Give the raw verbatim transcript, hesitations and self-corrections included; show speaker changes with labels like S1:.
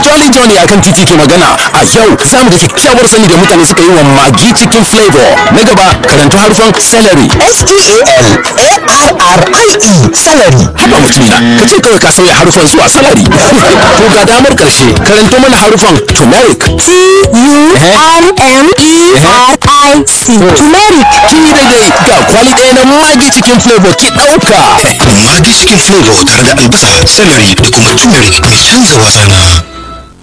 S1: Jolly Johnny akan titi ke magana. A yau za mu ga kyakkyawar sani da mutane suka yi wa Maggi cikin flavor. Na gaba karanta harufan celery.
S2: S T A L A R R I E celery.
S1: Haba mutumina, ka ce kawai ka sauya harufan zuwa salary. To ga damar karshe karanto mana harufan turmeric.
S2: T U R M E R I C. Turmeric.
S1: Kin yi daidai ga kwali ɗaya na Maggi cikin flavor ki ɗauka.
S3: Maggi cikin flavor tare da albasa, celery da kuma turmeric mai canza wasana.